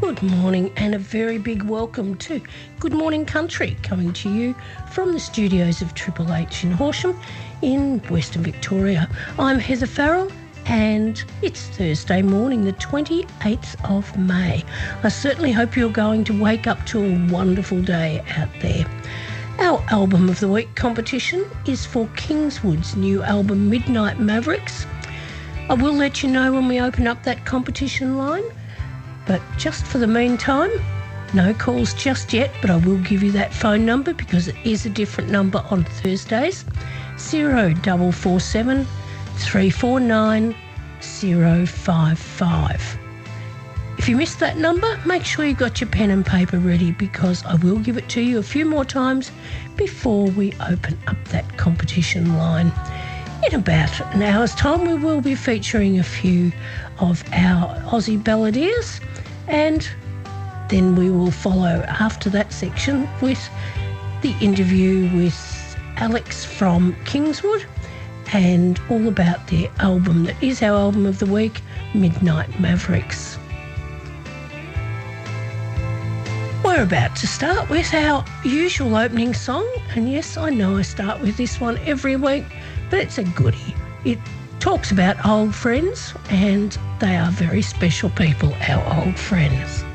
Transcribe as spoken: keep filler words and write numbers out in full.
Good morning and a very big welcome to Good Morning Country, coming to you from the studios of Triple H in Horsham in Western Victoria. I'm Heather Farrell and it's Thursday morning, the twenty-eighth of May. I certainly hope you're going to wake up to a wonderful day out there. Our Album of the Week competition is for Kingswood's new album Midnight Mavericks. I will let you know when we open up that competition line. But just for the meantime, no calls just yet, but I will give you that phone number because it is a different number on Thursdays, zero four four seven, three four nine, zero five five. If you missed that number, make sure you got your pen and paper ready because I will give it to you a few more times before we open up that competition line. In about an hour's time, we will be featuring a few of our Aussie balladeers, and then we will follow after that section with the interview with Alex from Kingswood and all about their album that is our album of the week, Midnight Mavericks. We're about to start with our usual opening song, and yes, I know I start with this one every week, but it's a goodie. It talks about old friends, and they are very special people, our old friends.